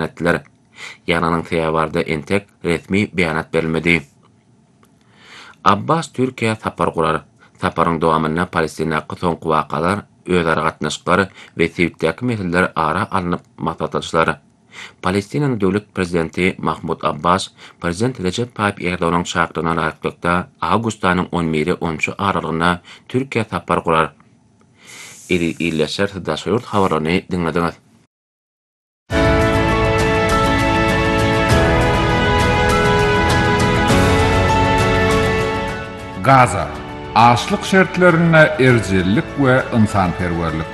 etdiler. Yananyň seýabarda entek resmi beýanat berilmedi. Abbas Türkiýe sapar gurar. Saparyň dowamyna Palestinäki soňky wakalar, özara gatnaşyklar we sewitdäki meseleler ara alynıp maslahatlaşdylar. Palestinaның döwlet prezidenti Mahmud Abbas, prezident Recep Tayyip Erdoğan'ın çağrılarına rahatlıkta Ağustos ayının 11-13 aralygyna Türkiýe sapar gurar. İlleşer Daşyurt habarlaryny dinlediňiz. Gaza, açlyk şertlerine erjellik we ynsanperwerlik.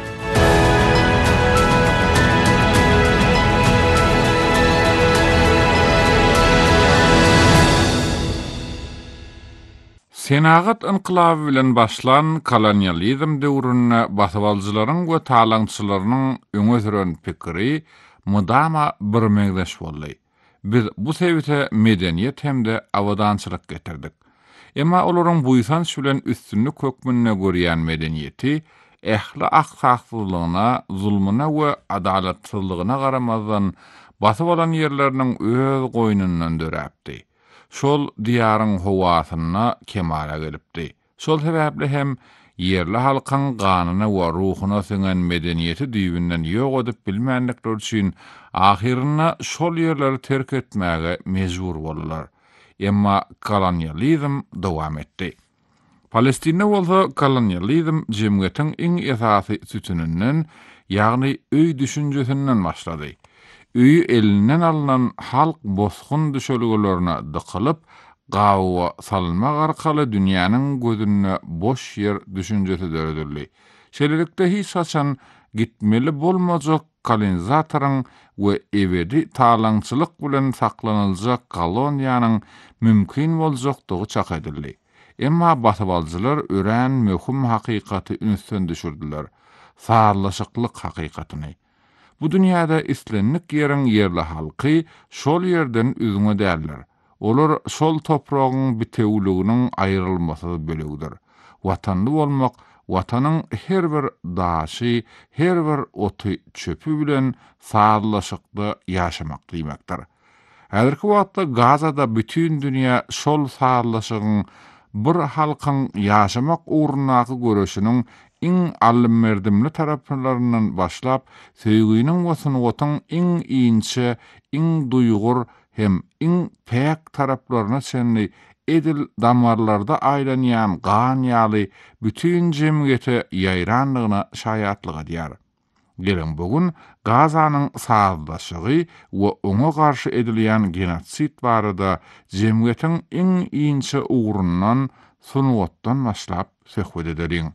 Senagat inqilaby bilen başlan kolonializm döwrüne batybalçylaryň we talaňçylarynyň öňe süren pikiri mudama bir meňdeş boldy. Biz bu sebäpde medeniýet hemde awadançylyk getirdik. Emma olaryň buýsanç bilen üstünlük hökmüne görýän medeniýeti ähli aksaklygyna, zulmuna we adalatsyzlygyna garamazdan batyp bolan ýerleriniň öz goýnundan döräpdi. Şol diýaryň howasyna kemala gelipdi. Şol sebäple hem yerli halkyň ganyna we ruhuna siňen medeniýeti düýbünden ýok edip bilmänlikler üçin ahirine şol ýerleri terk etmäge mejbur boldular. Emma kolonializm dowam etdi. Palestina bolsa kolonializm jemgyýetiň iň esasy sütününden, ýagny öý düşünjesinden başlady. Öýü elinden alınan halk bosgun düşölgelerini dıkılıp, gawa salmak arkaly dünýäniň gözüne boş yer düşünjesi döredildi. Şeýlelikde hiç saçan gitmeli bolmajak kolonizatorun we ebedi talaňçylyk bilen saklanıljak koloniýanyň mümkin boljakdygy çak edildi. Emma batybalçylar ören möhüm hakykaty ünsün düşürdiler. Saarlaşyklyk hakykatyny. Bu dünýäde islenlik ýeriň yerli halky şol ýerden üzüňe däldir. Olar şol topragyň bitewliginiň aýrylmasy bölegdir. Watanly bolmak, watanyň her bir daşy, her bir oty çöpü bilen saarlaşykda ýaşamak diýmekdir. Häzirki wagtda Gazada bütün dünýä şol saarlaşygyň bir halkyň ýaşamak uğrunaky göreşiniň iň alym-merdimli taraplarından başlap, söýgüniň we sunuwatyň iň iňçe, iň duýgur hem iň päk taraplaryna çenli edil damarlarda aýlanýan gan ýaly bütün jemgyýete ýaýranlygyna şaýatlyk edýär. Gelin bugün Gazanyň saazlaşygy we oňa garşy edilýän genotsit barada jemgyýetiň iň iňçe uğrundan sunuwatdan başlap söhbet ederiň.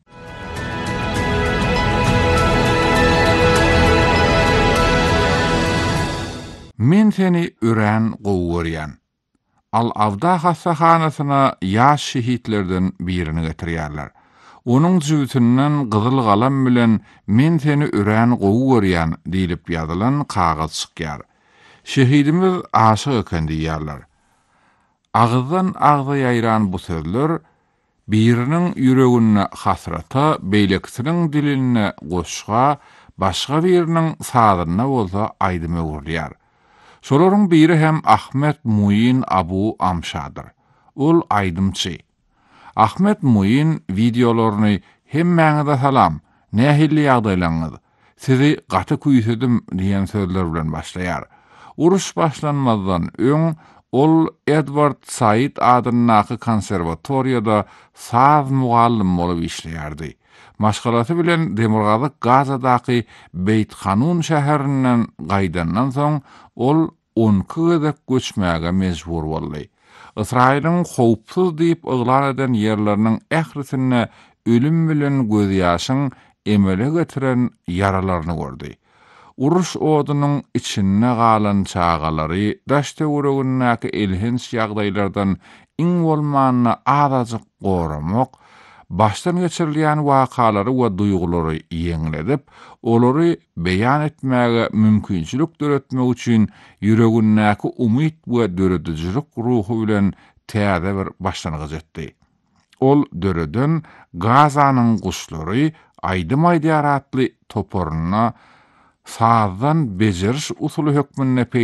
Men seni ören gowuryan. Al-Avda hasahanasyna ýaş şehitlerden birini getirýärler. Onuň jüýtünden gyzyl galam bilen men seni ören gowuryan diýilip ýazylan kagaz çykýar. Şehidimiz aşyk eken diýýärler. Agzdan agza ýaýran bu sözler biriniň ýüregine hasrata, beýlekisiniň diline goşga, başga biriniň sadyna bolsa aýdymy urýar. Şolaryň biri hem Ahmet Muin Abu Amşadyr. Ol aýdymçy. Ahmet Muin videolaryny hemmäňe salam, nähilli ýagdaýlaryňyz, sizi gaty küýsedim diýen sözler bilen başlaýar. Uruş başlanmazdan öň ol Edward Said adynyň konservatoriýada saz mugallim bolup işleýärdi. Maşgalaty bilen Demirgazyk Gazadaky Beyt Hanun şäherinden gaýdandan soň ol 12 gezek göçmäge mejbur boldy. Israýlyň howpsuz diýip yglan eden ýerleriniň ährisine ölüm bilen göz ýaşyň emele getiren yaralaryny gördi. Uruş odunyň içinde galan çağalary, daş döwregindäki elhens ýagdaýlardan iň bolmanyny azadyk goramak, baştan geçirilýän wakalary we duýgulary ýeňledip, olary beýan etmäge mümkinçilik döretmek üçin ýüregindäki umyt we döredijlik ruhu bilen täze bir başlangıç etdi. Ol döreden Gazanyň guşlary aýdym-aýdy yaratly toporuna sazdan bejeriş usuly hökmünde